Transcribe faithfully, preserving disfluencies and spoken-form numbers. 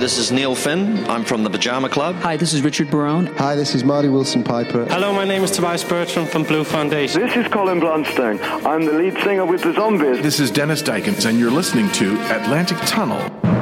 this is Neil Finn. I'm from the Pajama Club. Hi, this is Richard Barone. Hi, this is Marty Wilson-Piper. Hello, my name is Tobias Bertram from Blue Foundation. This is Colin Blunstone. I'm the lead singer with the Zombies. This is Dennis Dykins, and you're listening to Atlantic Tunnel.